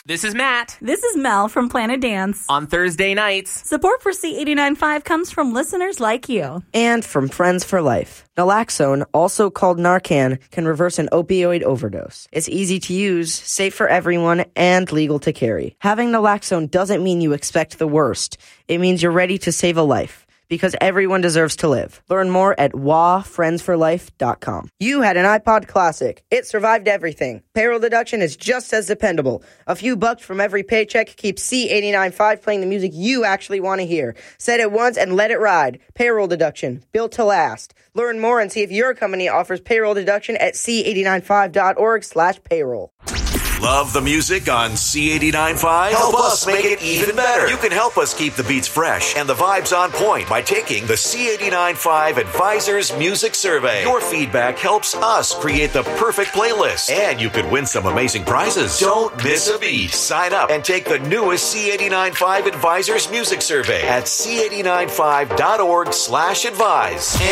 This is Matt. This is Mel from Planet Dance. On Thursday nights, support for C89.5 comes from listeners like you. And from Friends for Life. Naloxone, also called Narcan, can reverse an opioid overdose. It's easy to use, safe for everyone, and legal to carry. Having naloxone doesn't mean you expect the worst. It means you're ready to save a life. Because everyone deserves to live. Learn more at wahfriendsforlife.com. You had an iPod Classic. It survived everything. Payroll deduction is just as dependable. A few bucks from every paycheck keeps C89.5 playing the music you actually want to hear. Set it once and let it ride. Payroll deduction. Built to last. Learn more and see if your company offers payroll deduction at c89.5.org/payroll. Love the music on C89.5? Help us make it even better. You can help us keep the beats fresh and the vibes on point by taking the C89.5 Advisors Music Survey. Your feedback helps us create the perfect playlist, and you could win some amazing prizes. Don't miss a beat. Sign up and take the newest C89.5 Advisors Music Survey at c89.5.org/advise.